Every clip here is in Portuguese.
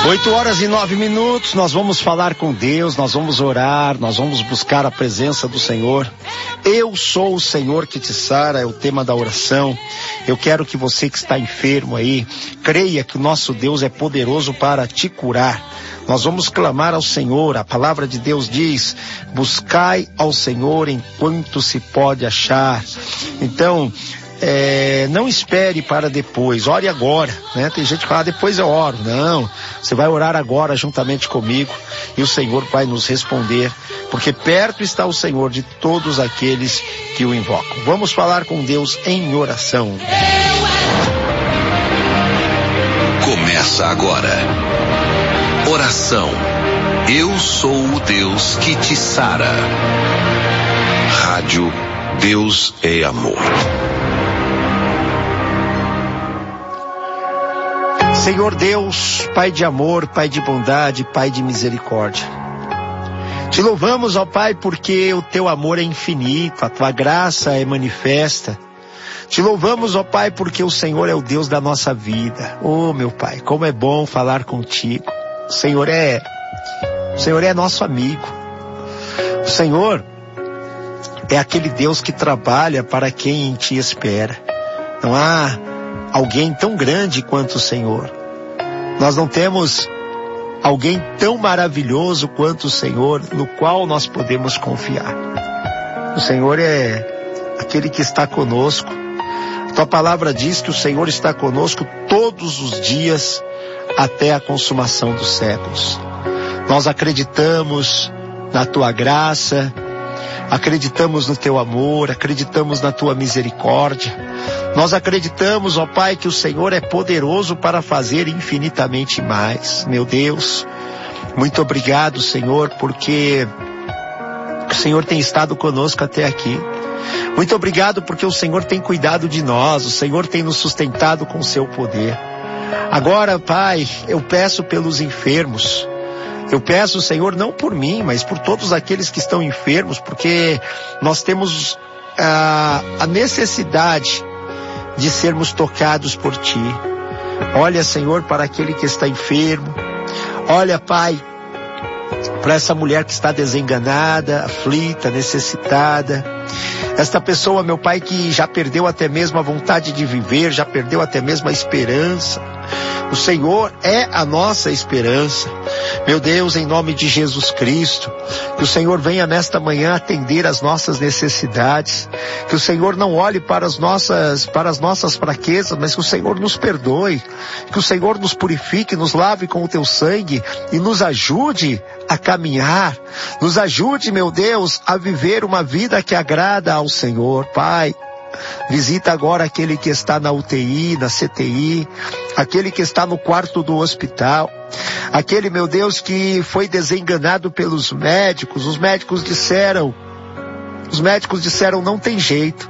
8h09, nós vamos falar com Deus, nós vamos orar, nós vamos buscar a presença do Senhor. Eu sou o Senhor que te sara, é o tema da oração. Eu quero que você que está enfermo aí, creia que o nosso Deus é poderoso para te curar. Nós vamos clamar ao Senhor, a palavra de Deus diz, buscai ao Senhor enquanto se pode achar. Então, não espere para depois, ore agora, né? Tem gente que fala, depois eu oro. Não, você vai orar agora juntamente comigo e o Senhor vai nos responder, porque perto está o Senhor de todos aqueles que o invocam. Vamos falar com Deus em oração. Começa agora. Oração. Eu sou o Deus que te sara. Rádio Deus é Amor. Senhor Deus, Pai de amor, Pai de bondade, Pai de misericórdia. Te louvamos, ó Pai, porque o teu amor é infinito, a tua graça é manifesta. Te louvamos, ó Pai, porque o Senhor é o Deus da nossa vida. Oh, meu Pai, como é bom falar contigo. O Senhor é nosso amigo. O Senhor é aquele Deus que trabalha para quem em ti espera. Não há alguém tão grande quanto o Senhor. Nós não temos alguém tão maravilhoso quanto o Senhor, no qual nós podemos confiar. O Senhor é aquele que está conosco. A tua palavra diz que o Senhor está conosco todos os dias até a consumação dos séculos. Nós acreditamos na tua graça, acreditamos no teu amor, acreditamos na tua misericórdia. Nós acreditamos, ó Pai, que o Senhor é poderoso para fazer infinitamente mais. Meu Deus, muito obrigado, Senhor, porque o Senhor tem estado conosco até aqui. Muito obrigado porque o Senhor tem cuidado de nós, o Senhor tem nos sustentado com o seu poder. Agora, Pai, eu peço pelos enfermos. Eu peço, Senhor, não por mim, mas por todos aqueles que estão enfermos, porque nós temos a necessidade de sermos tocados por Ti. Olha, Senhor, para aquele que está enfermo. Olha, Pai, para essa mulher que está desenganada, aflita, necessitada. Esta pessoa, meu Pai, que já perdeu até mesmo a vontade de viver, já perdeu até mesmo a esperança. O Senhor é a nossa esperança. Meu Deus, em nome de Jesus Cristo, que o Senhor venha nesta manhã atender as nossas necessidades, que o Senhor não olhe para as nossas fraquezas, mas que o Senhor nos perdoe, que o Senhor nos purifique, nos lave com o teu sangue e nos ajude a caminhar, nos ajude, meu Deus, a viver uma vida que agrada ao Senhor. Pai, visita agora aquele que está na UTI, na CTI, aquele que está no quarto do hospital, aquele, meu Deus, que foi desenganado pelos médicos. Os médicos disseram, não tem jeito.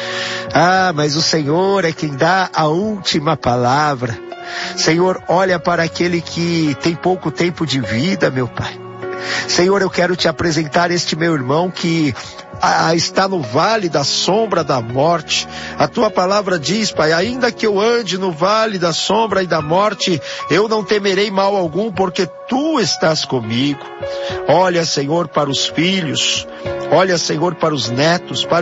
Mas o Senhor é quem dá a última palavra. Senhor, olha para aquele que tem pouco tempo de vida, meu Pai. Senhor, eu quero te apresentar este meu irmão que está no vale da sombra da morte. A tua palavra diz, Pai, ainda que eu ande no vale da sombra e da morte, eu não temerei mal algum, porque tu estás comigo. Olha, Senhor, para os filhos, olha, Senhor, para os netos, para